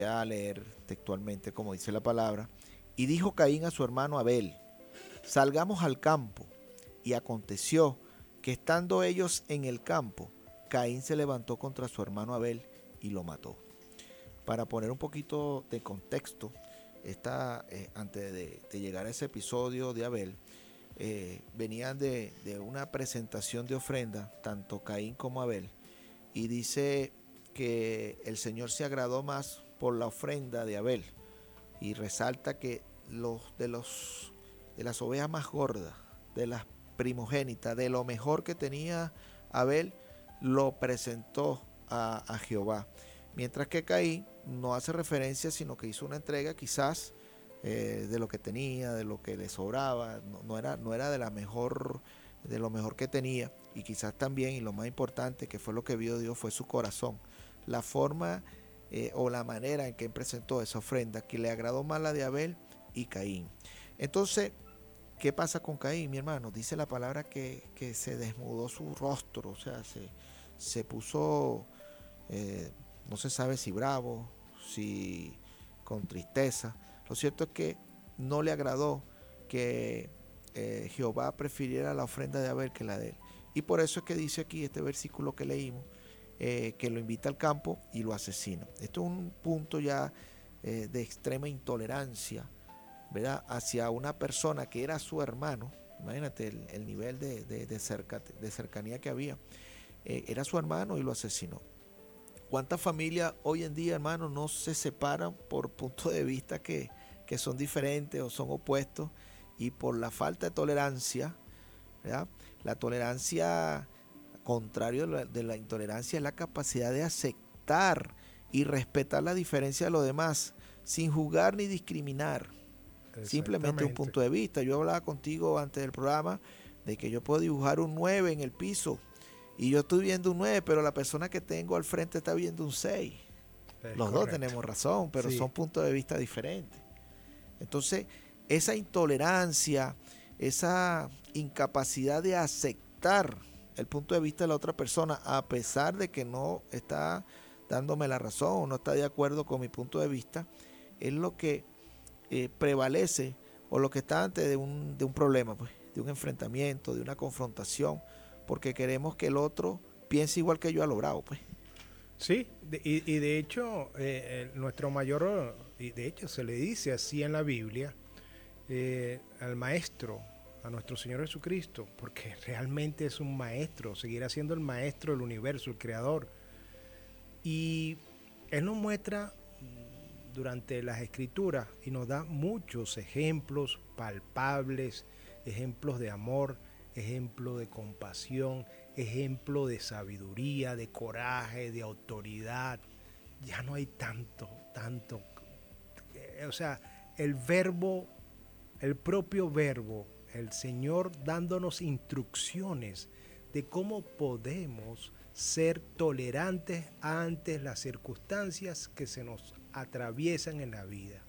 a leer textualmente como dice la palabra. Y dijo Caín a su hermano Abel, salgamos al campo. Y aconteció que estando ellos en el campo, Caín se levantó contra su hermano Abel y lo mató. Para poner un poquito de contexto, antes de llegar a ese episodio de Abel, venían de una presentación de ofrenda, tanto Caín como Abel, y dice que el Señor se agradó más por la ofrenda de Abel y resalta que de las ovejas más gordas, de las primogénitas, de lo mejor que tenía Abel, lo presentó a Jehová. Mientras que Caín no hace referencia, sino que hizo una entrega quizás de lo que tenía, de lo que le sobraba, no era de lo mejor que tenía, y quizás también, y lo más importante, que fue lo que vio Dios, fue su corazón. La forma o la manera en que presentó esa ofrenda, que le agradó más la de Abel y Caín. Entonces, ¿qué pasa con Caín, mi hermano? Dice la palabra que se desnudó su rostro, o sea, se puso, eh, no se sabe si bravo, si con tristeza. Lo cierto es que no le agradó que Jehová prefiriera la ofrenda de Abel que la de él. Y por eso es que dice aquí este versículo que leímos, que lo invita al campo y lo asesina. Esto es un punto ya de extrema intolerancia, ¿verdad? Hacia una persona que era su hermano. Imagínate el nivel de cercanía que había. Era su hermano y lo asesinó. ¿Cuántas familias hoy en día, hermano, no se separan por puntos de vista que son diferentes o son opuestos y por la falta de tolerancia, ¿verdad? La tolerancia, contrario de la intolerancia, es la capacidad de aceptar y respetar la diferencia de los demás sin juzgar ni discriminar. Simplemente un Exactamente. punto de vista. Yo hablaba contigo antes del programa de que yo puedo dibujar un 9 en el piso y yo estoy viendo un 9, pero la persona que tengo al frente está viendo un 6. Es Los dos correcto. tenemos razón, pero Sí, son puntos de vista diferentes. Entonces, esa intolerancia, esa incapacidad de aceptar el punto de vista de la otra persona, a pesar de que no está dándome la razón o no está de acuerdo con mi punto de vista, es lo que prevalece o lo que está antes de un problema, pues, de un enfrentamiento, de una confrontación, porque queremos que el otro piense igual que yo a lo bravo, pues. sí, y de hecho, nuestro mayor, y de hecho se le dice así en la Biblia, al Maestro, a nuestro Señor Jesucristo, porque realmente es un maestro, seguirá siendo el maestro del universo, el creador. Y Él nos muestra durante las escrituras y nos da muchos ejemplos palpables, ejemplos de amor, ejemplo de compasión, ejemplo de sabiduría, de coraje, de autoridad. Ya no hay tanto. O sea, el verbo, el propio verbo, el Señor dándonos instrucciones de cómo podemos ser tolerantes ante las circunstancias que se nos atraviesan en la vida.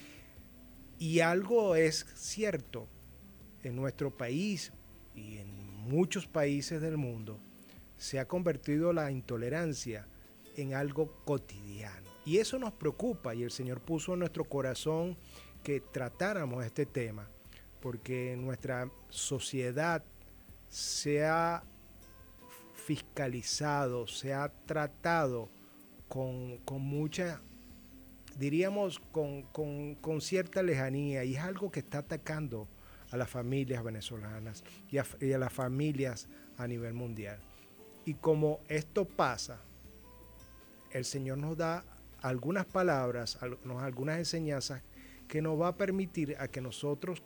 Y algo es cierto, en nuestro país y en muchos países del mundo se ha convertido la intolerancia en algo cotidiano. Y eso nos preocupa y el Señor puso en nuestro corazón que tratáramos este tema, porque nuestra sociedad se ha fiscalizado, se ha tratado con mucha, diríamos, con cierta lejanía, y es algo que está atacando a las familias venezolanas y a las familias a nivel mundial. Y como esto pasa, el Señor nos da algunas palabras, algunas enseñanzas que nos va a permitir a que nosotros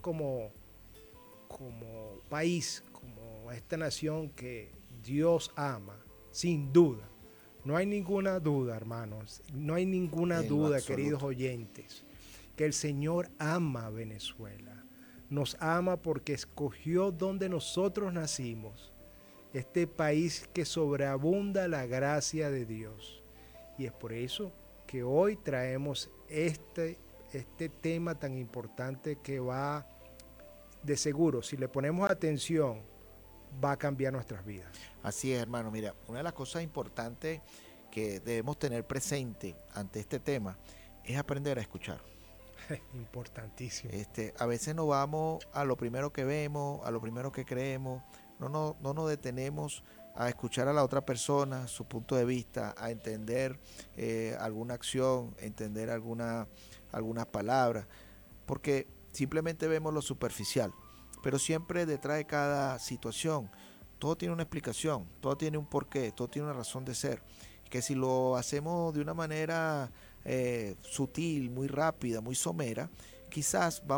como país, como esta nación que Dios ama, sin duda, no hay ninguna duda, hermanos, no hay ninguna En lo duda, queridos absoluto. oyentes, que el Señor ama a Venezuela. Nos ama porque escogió donde nosotros nacimos, este país que sobreabunda la gracia de Dios. Y es por eso que hoy traemos este tema tan importante que va, de seguro, si le ponemos atención, va a cambiar nuestras vidas. Así es, hermano. Mira, una de las cosas importantes que debemos tener presente ante este tema es aprender a escuchar. Importantísimo. A veces nos vamos a lo primero que vemos, a lo primero que creemos, no nos detenemos a escuchar a la otra persona, su punto de vista, a entender alguna acción, entender algunas palabras, porque simplemente vemos lo superficial, pero siempre detrás de cada situación, todo tiene una explicación, todo tiene un porqué, todo tiene una razón de ser, que si lo hacemos de una manera sutil, muy rápida, muy somera, quizás vamos